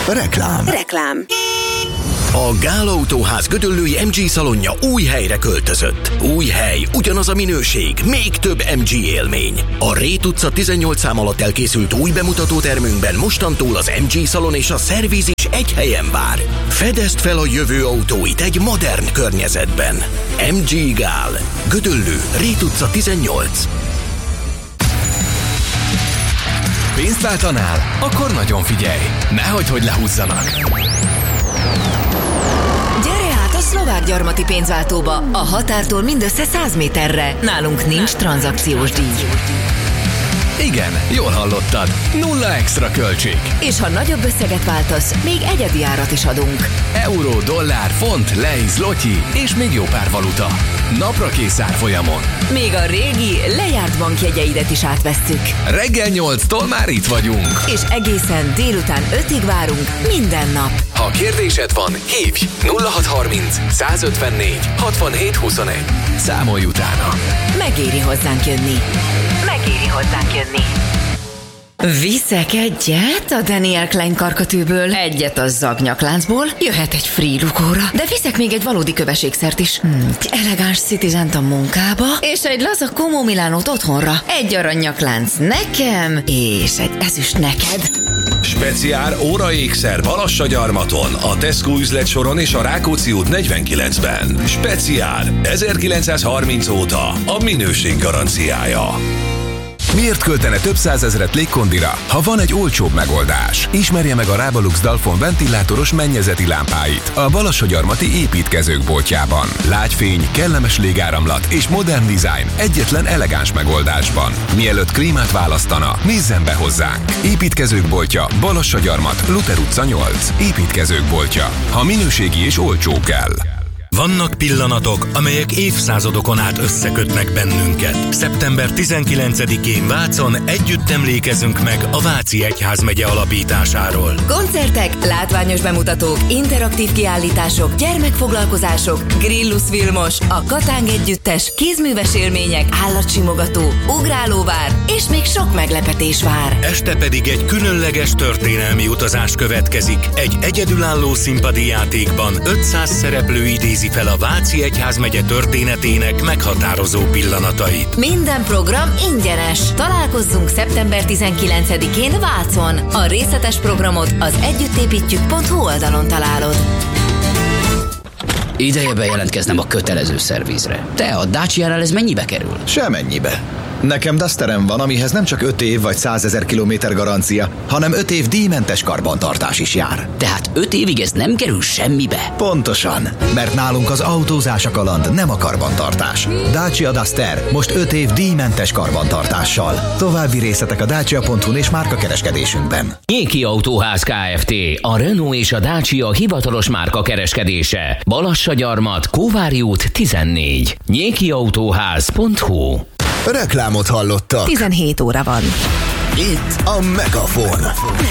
Reklám. A Gál Autóház gödöllői MG szalonja új helyre költözött. Új hely, ugyanaz a minőség, még több MG élmény. A Rét utca 18 szám alatt elkészült új bemutatótermünkben mostantól az MG szalon és a szerviz is egy helyen vár. Fedezd fel a jövő autóit egy modern környezetben. MG Gál. Gödöllő, Rét utca 18. Pénzt váltanál? Akkor nagyon figyelj! Nehogy lehúzzanak! Gyere át a Szlovák Gyarmati pénzváltóba, a határtól mindössze 100 méterre. Nálunk nincs tranzakciós díj. Igen, jól hallottad. Nulla extra költség. És ha nagyobb összeget váltasz, még egyedi árat is adunk. Euró, dollár, font, lei, zloty és még jó pár valuta. Napra kész árfolyamon. Még a régi, lejárt bankjegyeidet is átvesszük. Reggel 8-tól már itt vagyunk. És egészen délután 5-ig várunk minden nap. Ha kérdésed van, hívj 0630 154 67 21. Számolj utána. Megéri hozzánk jönni. Viszek egyet a Daniel Klein karkatűből, egyet a Zagnyak-láncból, jöhet egy free lukóra, de viszek még egy valódi köveségszert is. Elegáns Citizent a munkába, és egy laza Como Milánót otthonra. Egy aranyaklánc nekem, és egy ezüst neked. Speciál óraékszer Balassagyarmaton, a Tesco üzletsoron és a Rákóczi út 49-ben. Speciál 1930 óta a minőség garanciája. Miért költene több százezret légkondira, ha van egy olcsóbb megoldás? Ismerje meg a Rábalux Dalfon ventilátoros mennyezeti lámpáit a Balassagyarmati építkezők boltjában. Lágyfény, kellemes légáramlat és modern dizájn egyetlen elegáns megoldásban. Mielőtt klímát választana, nézzen be hozzánk. Építkezők boltja, Balassagyarmat, Luther utca 8. Építkezők boltja. Ha minőségi és olcsó kell. Vannak pillanatok, amelyek évszázadokon át összekötnek bennünket. Szeptember 19-én Vácon együtt emlékezünk meg a Váci Egyházmegye alapításáról. Koncertek, látványos bemutatók, interaktív kiállítások, gyermekfoglalkozások, Grillus Vilmos, a Katáng együttes, kézműves élmények, állatsimogató, ugrálóvár, és még sok meglepetés vár. Este pedig egy különleges történelmi utazás következik. Egy egyedülálló színpadi játékban 500 szereplő idézi fel a Váci Egyházmegye történetének meghatározó pillanatait. Minden program ingyenes. Találkozzunk szeptember 19-én Vácon. A részletes programot az együttépítjük.hu oldalon találod. Ideje bejelentkeznem a kötelező szervizre. Te, a Dacia-nál ez mennyibe kerül? Semennyibe. Nekem Dusterem van, amihez nem csak 5 év vagy 100 000 kilométer garancia, hanem 5 év díjmentes karbantartás is jár. Tehát 5 évig ez nem kerül semmibe? Pontosan, mert nálunk az autózás a kaland, nem a karbantartás. Dacia Duster most 5 év díjmentes karbantartással. További részletek a dacia.hu-n és márkakereskedésünkben. Nyéki Autóház Kft. A Renault és a Dacia hivatalos márkakereskedése. Balassagyarmat, Kóvári út 14. nyékiautóház.hu. Reklámot hallottak. 17 óra van. Itt a Megafon.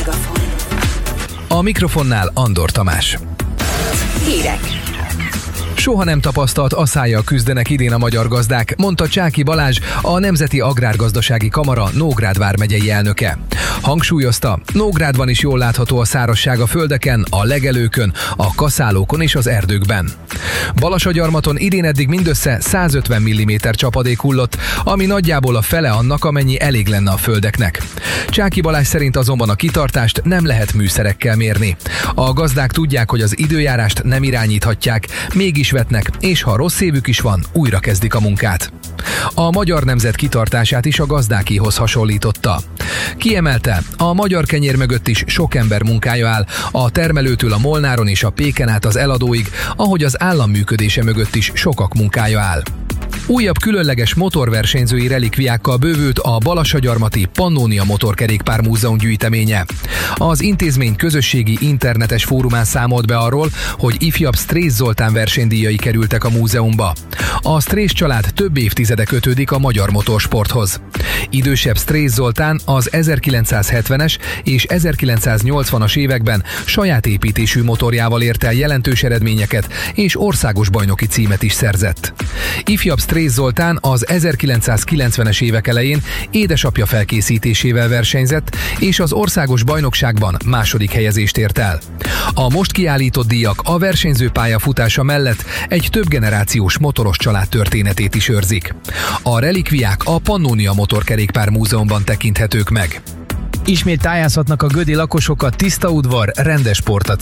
A mikrofonnál Andor Tamás. Hírek. Soha nem tapasztalt aszályjal küzdenek idén a magyar gazdák, mondta Csáky Balázs, a Nemzeti Agrárgazdasági Kamara Nógrád vármegyei elnöke. Hangsúlyozta, Nógrádban is jól látható a szárazság a földeken, a legelőkön, a kaszálókon és az erdőkben. Balassagyarmaton idén eddig mindössze 150 mm csapadék hullott, ami nagyjából a fele annak, amennyi elég lenne a földeknek. Csáky Balázs szerint azonban a kitartást nem lehet műszerekkel mérni. A gazdák tudják, hogy az időjárást nem irányíthatják, mégis vetnek, és ha rossz évük is van, újra kezdik a munkát. A magyar nemzet kitartását is a gazdákéhoz hasonlította. Kiemelte, a magyar kenyér mögött is sok ember munkája áll, a termelőtől a Molnáron és a Péken át az eladóig, ahogy az állam működése mögött is sokak munkája áll. Újabb különleges motorversenyzői relikviákkal bővült a Balassagyarmati Pannonia Motorkerékpár Múzeum gyűjteménye. Az intézmény közösségi internetes fórumán számolt be arról, hogy ifjabb Strész Zoltán versenydíjai kerültek a múzeumba. A Strész család több évtizede kötődik a magyar motorsporthoz. Idősebb Strész Zoltán az 1970-es és 1980-as években saját építésű motorjával ért el jelentős eredményeket, és országos bajnoki címet is szerzett. Ifjabb Strész Zoltán az 1990-es évek elején édesapja felkészítésével versenyzett, és az országos bajnokságban második helyezést ért el. A most kiállított díjak a versenyző pályafutása mellett egy több generációs motoros család történetét is őrzik. A relikviák a Pannonia Motorkerékpár Múzeumban tekinthetők meg. Ismét tájázhatnak a gödi lakosok a tiszta udvar, rendes sport a